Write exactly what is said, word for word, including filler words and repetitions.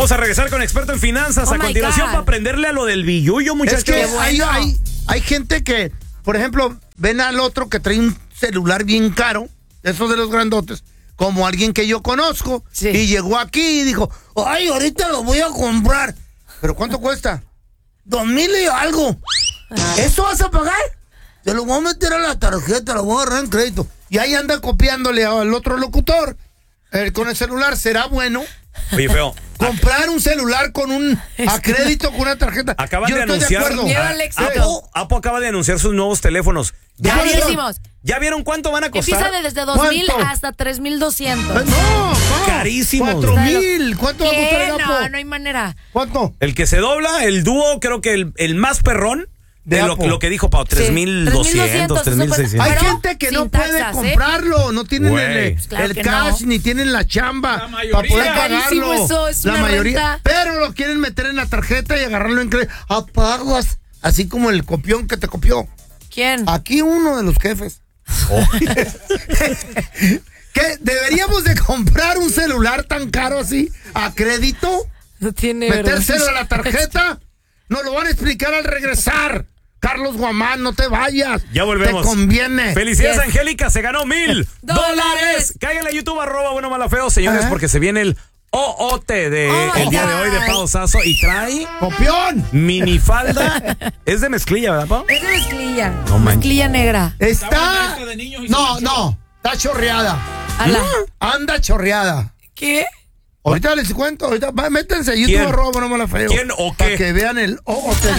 Vamos a regresar con experto en finanzas Oh a continuación para aprenderle a lo del billullo, muchachos. Es que bueno. hay, hay, hay gente que, por ejemplo, ven al otro que trae un celular bien caro, esos de los grandotes, como alguien que yo conozco, Sí. y llegó aquí y dijo, ay, ahorita lo voy a comprar. ¿Pero cuánto cuesta? Dos mil y algo. ¿Eso vas a pagar? Te lo voy a meter a la tarjeta, lo voy a agarrar en crédito. Y ahí anda copiándole al otro locutor eh, con el celular. ¿Será bueno Oye, feo. comprar un celular con un a crédito con una tarjeta? Acaban Yo de estoy anunciar. acuerdo. Miedo al éxito. Apple, Apple acaba de anunciar sus nuevos teléfonos. ¿Ya vieron, Carísimos. ¿Ya vieron cuánto van a costar? Empieza de desde dos mil ¿Cuánto? hasta tres mil doscientos. Eh, No, no. Carísimos. Cuatro mil. ¿Cuánto va a costar ¿Qué? el No, Apple? no hay manera. ¿Cuánto? El que se dobla, el dúo, creo que el, el más perrón de, De lo, Apple. lo que dijo Pau, tres mil doscientos, tres mil seiscientos. Hay Pero gente que no sin puede taxas, ¿eh? comprarlo, no tienen Güey. el, Pues claro el que cash no. ni tienen la chamba La mayoría. para poder Está carísimo pagarlo. eso, es la una mayoría, renta. pero lo quieren meter en la tarjeta y agarrarlo en crédito. Apagas, así como el copión que te copió. ¿Quién? Aquí uno de los jefes. ¿Qué? ¿Deberíamos de comprar un celular tan caro así a crédito? No tiene ¿Metérselo a la tarjeta? Nos lo van a explicar al regresar. Carlos Guamán, no te vayas. Ya volvemos. Te conviene. Felicidades, Yes. Angélica, se ganó mil Dólares. dólares. Cáiganle a YouTube, arroba bueno, malo, feo, señores, Ajá. porque se viene el O O T de Oh my el día de hoy de God. Pau Sasso y trae ¡Copión! minifalda. Es de mezclilla, ¿verdad, Pau? Es de mezclilla. No manches. Mezclilla negra. Está. buena esta de niños y No, su no. Está chorreada. Ala. Anda chorreada. ¿Qué? Ahorita les cuento. Ahorita, va, métanse a YouTube, ¿Quién? arroba, no me la feo. ¿Quién o Para qué? que vean el O O T.